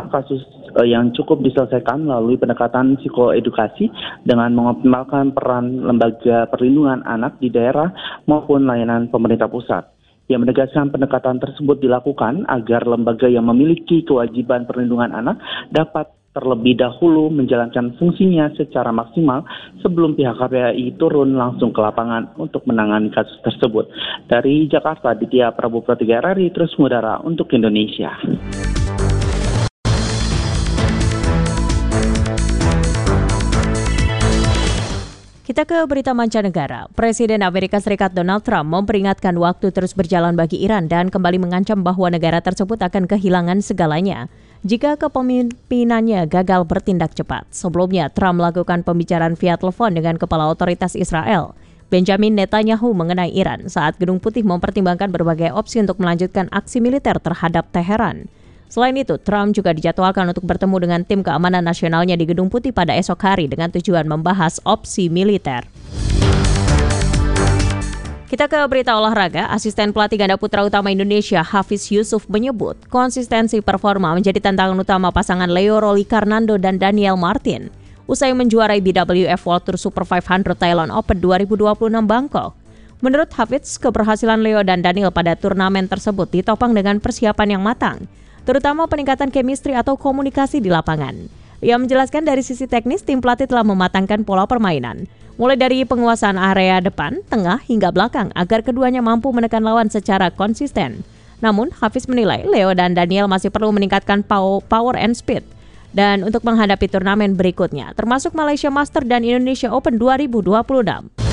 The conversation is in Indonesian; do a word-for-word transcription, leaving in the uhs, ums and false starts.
kasus uh, yang cukup diselesaikan melalui pendekatan psikoedukasi dengan mengoptimalkan peran lembaga perlindungan anak di daerah maupun layanan pemerintah pusat. Yang menegaskan pendekatan tersebut dilakukan agar lembaga yang memiliki kewajiban perlindungan anak dapat terlebih dahulu menjalankan fungsinya secara maksimal sebelum pihak K P A I turun langsung ke lapangan untuk menangani kasus tersebut. Dari Jakarta, Ditya Prabu Tiga R R I terus mengudara untuk Indonesia. Kita ke berita mancanegara. Presiden Amerika Serikat Donald Trump memperingatkan waktu terus berjalan bagi Iran dan kembali mengancam bahwa negara tersebut akan kehilangan segalanya jika kepemimpinannya gagal bertindak cepat. Sebelumnya, Trump melakukan pembicaraan via telepon dengan kepala otoritas Israel, Benjamin Netanyahu, mengenai Iran saat Gedung Putih mempertimbangkan berbagai opsi untuk melanjutkan aksi militer terhadap Teheran. Selain itu, Trump juga dijadwalkan untuk bertemu dengan tim keamanan nasionalnya di Gedung Putih pada esok hari dengan tujuan membahas opsi militer. Kita ke berita olahraga. Asisten pelatih ganda putra utama Indonesia, Hafiz Yusuf, menyebut konsistensi performa menjadi tantangan utama pasangan Leo Rolikarnando dan Daniel Martin usai menjuarai B W F World Tour Super lima ratus Thailand Open dua ribu dua puluh enam Bangkok. Menurut Hafiz, keberhasilan Leo dan Daniel pada turnamen tersebut ditopang dengan persiapan yang matang, terutama peningkatan chemistry atau komunikasi di lapangan. Ia menjelaskan dari sisi teknis, tim pelatih telah mematangkan pola permainan, mulai dari penguasaan area depan, tengah, hingga belakang, agar keduanya mampu menekan lawan secara konsisten. Namun, Hafiz menilai Leo dan Daniel masih perlu meningkatkan power and speed dan untuk menghadapi turnamen berikutnya, termasuk Malaysia Master dan Indonesia Open dua ribu dua puluh enam.